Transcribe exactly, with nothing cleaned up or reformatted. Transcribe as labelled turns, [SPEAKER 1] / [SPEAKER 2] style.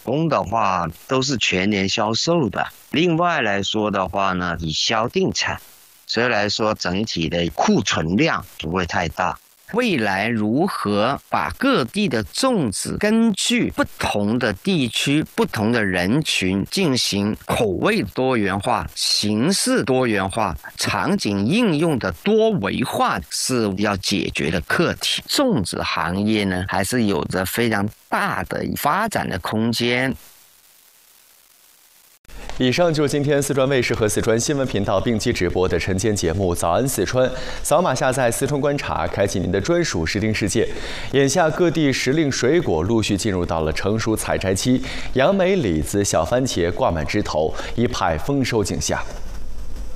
[SPEAKER 1] 供的话都是全年销售的。另外来说的话呢，以销定产，所以来说整体的库存量不会太大。未来如何把各地的粽子根据不同的地区、不同的人群进行口味多元化、形式多元化、场景应用的多维化，是要解决的课题。粽子行业呢，还是有着非常大的发展的空间。
[SPEAKER 2] 以上就是今天四川卫视和四川新闻频道并机直播的晨间节目《早安四川》。扫码下载四川观察，开启您的专属时令世界。眼下各地时令水果陆续进入到了成熟采摘期，杨梅、李子、小番茄挂满枝头，一派丰收景象。